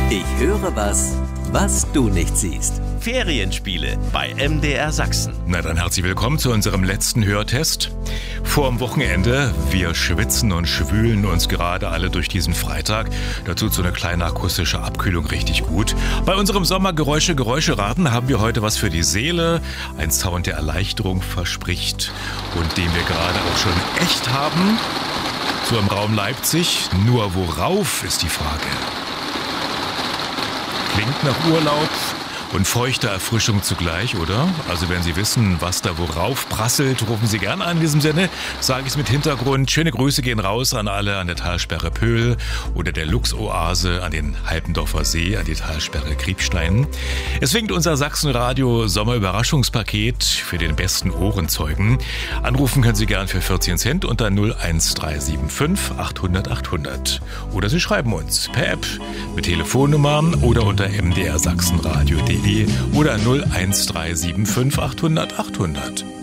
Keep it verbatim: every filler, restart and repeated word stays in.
Ich höre was, was du nicht siehst. Ferienspiele bei M D R Sachsen. Na dann herzlich willkommen zu unserem letzten Hörtest. Vorm Wochenende, wir schwitzen und schwülen uns gerade alle durch diesen Freitag. Da tut so eine kleine akustische Abkühlung richtig gut. Bei unserem Sommergeräusche, Geräusche raten haben wir heute was für die Seele. Ein Sound, der Erleichterung verspricht und den wir gerade auch schon echt haben. So im Raum Leipzig. Nur worauf ist die Frage. Klingt nach Urlaub und feuchter Erfrischung zugleich, oder? Also wenn Sie wissen, was da worauf prasselt, rufen Sie gerne an. In diesem Sinne sage ich es mit Hintergrund. Schöne Grüße gehen raus an alle an der Talsperre Pöhl oder der Luchsoase an den Halbendorfer See, an die Talsperre Kriebstein. Es winkt unser Sachsenradio Sommerüberraschungspaket für den besten Ohrenzeugen. Anrufen können Sie gern für vierzehn Cent unter null eins drei sieben fünf achthundert achthundert. Oder Sie schreiben uns per App mit Telefonnummern oder unter m d r sachsenradio punkt d e oder null eins drei sieben fünf achthundert achthundert.